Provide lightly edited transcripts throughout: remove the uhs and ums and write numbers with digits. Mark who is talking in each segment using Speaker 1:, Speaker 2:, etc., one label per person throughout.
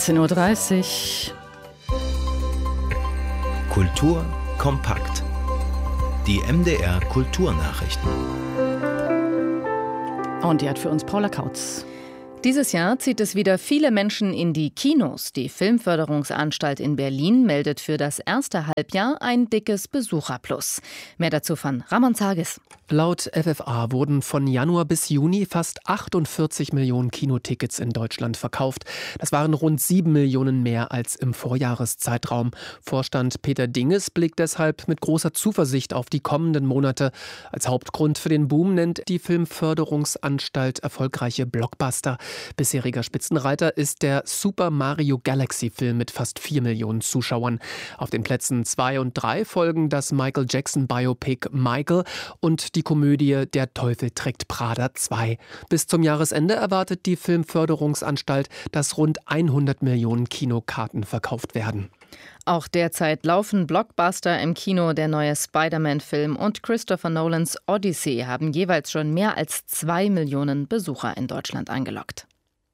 Speaker 1: 13:30 Uhr.
Speaker 2: Kultur kompakt. Die MDR Kulturnachrichten.
Speaker 1: Und die hat für uns Paula Kautz.
Speaker 3: Dieses Jahr zieht es wieder viele Menschen in die Kinos. Die Filmförderungsanstalt in Berlin meldet für das erste Halbjahr ein dickes Besucherplus. Mehr dazu von Ramon Zagis.
Speaker 4: Laut FFA wurden von Januar bis Juni fast 48 Millionen Kinotickets in Deutschland verkauft. Das waren rund 7 Millionen mehr als im Vorjahreszeitraum. Vorstand Peter Dinges blickt deshalb mit großer Zuversicht auf die kommenden Monate. Als Hauptgrund für den Boom nennt die Filmförderungsanstalt erfolgreiche Blockbuster. Bisheriger Spitzenreiter ist der Super Mario Galaxy Film mit fast 4 Millionen Zuschauern. Auf den Plätzen 2 und 3 folgen das Michael Jackson Biopic Michael und die Komödie Der Teufel trägt Prada 2. Bis zum Jahresende erwartet die Filmförderungsanstalt, dass rund 100 Millionen Kinokarten verkauft werden.
Speaker 3: Auch derzeit laufen Blockbuster im Kino. Der neue Spider-Man-Film und Christopher Nolans Odyssey haben jeweils schon mehr als 2 Millionen Besucher in Deutschland angelockt.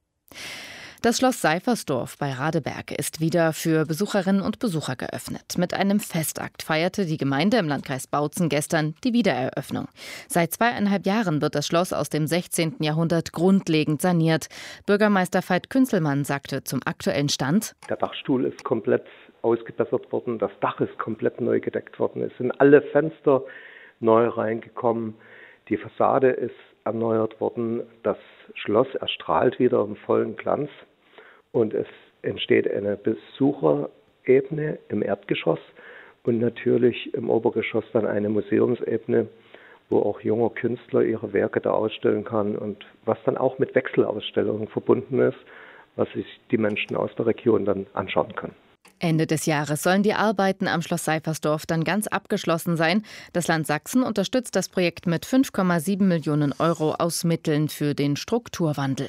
Speaker 3: Das Schloss Seifersdorf bei Radeberg ist wieder für Besucherinnen und Besucher geöffnet. Mit einem Festakt feierte die Gemeinde im Landkreis Bautzen gestern die Wiedereröffnung. Seit 2,5 Jahren wird das Schloss aus dem 16. Jahrhundert grundlegend saniert. Bürgermeister Veit Künzelmann sagte zum aktuellen Stand:
Speaker 5: Der Dachstuhl ist komplett ausgebessert worden, das Dach ist komplett neu gedeckt worden, es sind alle Fenster neu reingekommen, die Fassade ist erneuert worden, das Schloss erstrahlt wieder im vollen Glanz und es entsteht eine Besucherebene im Erdgeschoss und natürlich im Obergeschoss dann eine Museumsebene, wo auch junger Künstler ihre Werke da ausstellen kann und was dann auch mit Wechselausstellungen verbunden ist, was sich die Menschen aus der Region dann anschauen können.
Speaker 3: Ende des Jahres sollen die Arbeiten am Schloss Seifersdorf dann ganz abgeschlossen sein. Das Land Sachsen unterstützt das Projekt mit 5,7 Millionen Euro aus Mitteln für den Strukturwandel.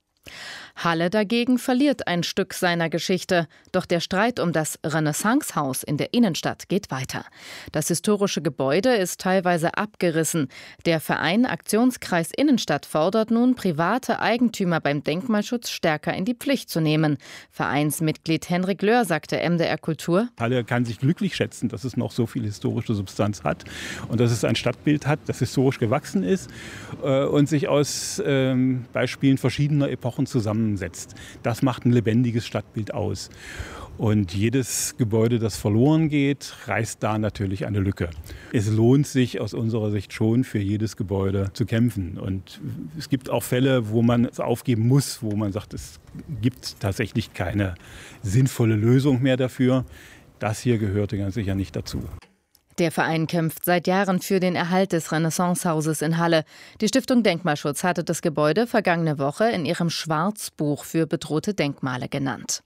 Speaker 3: Halle dagegen verliert ein Stück seiner Geschichte. Doch der Streit um das Renaissancehaus in der Innenstadt geht weiter. Das historische Gebäude ist teilweise abgerissen. Der Verein Aktionskreis Innenstadt fordert nun, private Eigentümer beim Denkmalschutz stärker in die Pflicht zu nehmen. Vereinsmitglied Henrik Löhr sagte MDR Kultur:
Speaker 6: Halle kann sich glücklich schätzen, dass es noch so viel historische Substanz hat und dass es ein Stadtbild hat, das historisch gewachsen ist und sich aus Beispielen verschiedener Epochen zusammensetzt. Das macht ein lebendiges Stadtbild aus. Und jedes Gebäude, das verloren geht, reißt da natürlich eine Lücke. Es lohnt sich aus unserer Sicht schon, für jedes Gebäude zu kämpfen. Und es gibt auch Fälle, wo man es aufgeben muss, wo man sagt, es gibt tatsächlich keine sinnvolle Lösung mehr dafür. Das hier gehörte ganz sicher nicht dazu.
Speaker 3: Der Verein kämpft seit Jahren für den Erhalt des Renaissancehauses in Halle. Die Stiftung Denkmalschutz hatte das Gebäude vergangene Woche in ihrem Schwarzbuch für bedrohte Denkmale genannt.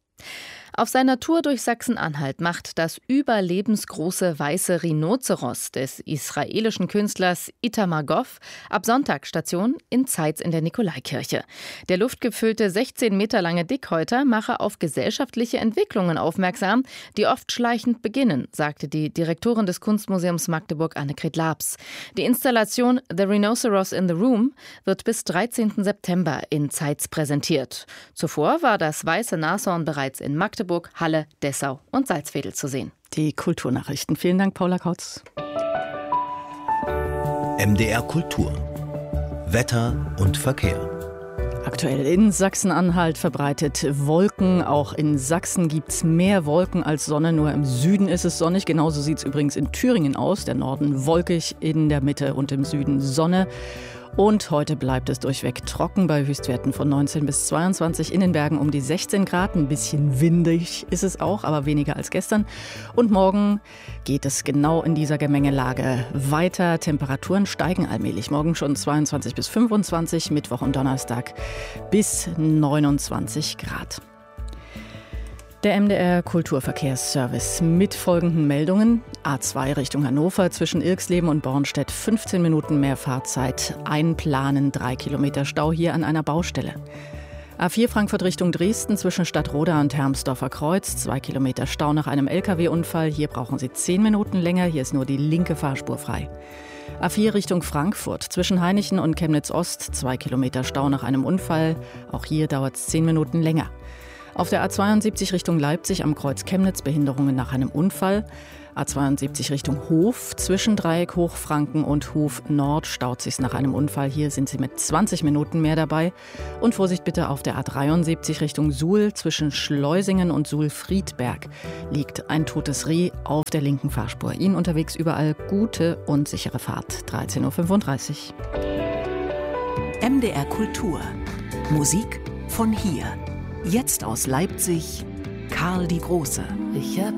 Speaker 3: Auf seiner Tour durch Sachsen-Anhalt macht das überlebensgroße weiße Rhinozeros des israelischen Künstlers Itamar Goff ab Sonntag Station in Zeitz in der Nikolaikirche. Der luftgefüllte 16 Meter lange Dickhäuter mache auf gesellschaftliche Entwicklungen aufmerksam, die oft schleichend beginnen, sagte die Direktorin des Kunstmuseums Magdeburg Annegret Labs. Die Installation The Rhinoceros in the Room wird bis 13. September in Zeitz präsentiert. Zuvor war das weiße Nashorn bereits in Magdeburg, Halle, Dessau und Salzwedel zu sehen.
Speaker 1: Die Kulturnachrichten. Vielen Dank, Paula Kautz.
Speaker 2: MDR Kultur. Wetter und Verkehr.
Speaker 1: Aktuell in Sachsen-Anhalt verbreitet Wolken. Auch in Sachsen gibt es mehr Wolken als Sonne. Nur im Süden ist es sonnig. Genauso sieht es übrigens in Thüringen aus. Der Norden wolkig, in der Mitte und im Süden Sonne. Und heute bleibt es durchweg trocken bei Höchstwerten von 19 bis 22. In den Bergen um die 16 Grad. Ein bisschen windig ist es auch, aber weniger als gestern. Und morgen geht es genau in dieser Gemengelage weiter. Temperaturen steigen allmählich. Morgen schon 22 bis 25, Mittwoch und Donnerstag bis 29 Grad. Der MDR Kulturverkehrsservice mit folgenden Meldungen. A2 Richtung Hannover zwischen Irxleben und Bornstedt 15 Minuten mehr Fahrzeit. Einplanen, 3 Kilometer Stau hier an einer Baustelle. A4 Frankfurt Richtung Dresden zwischen Stadtroda und Hermsdorfer Kreuz. 2 Kilometer Stau nach einem Lkw-Unfall. Hier brauchen Sie 10 Minuten länger. Hier ist nur die linke Fahrspur frei. A4 Richtung Frankfurt zwischen Hainichen und Chemnitz Ost. 2 Kilometer Stau nach einem Unfall. Auch hier dauert es 10 Minuten länger. Auf der A72 Richtung Leipzig am Kreuz Chemnitz Behinderungen nach einem Unfall. A72 Richtung Hof, zwischen Dreieck Hochfranken und Hof Nord staut sich nach einem Unfall. Hier sind Sie mit 20 Minuten mehr dabei. Und Vorsicht bitte auf der A73 Richtung Suhl, zwischen Schleusingen und Suhl-Friedberg liegt ein totes Reh auf der linken Fahrspur. Ihnen unterwegs überall gute und sichere Fahrt. 13.35 Uhr.
Speaker 7: MDR Kultur. Musik von hier. Jetzt aus Leipzig, Karl die Große.
Speaker 3: Ich hab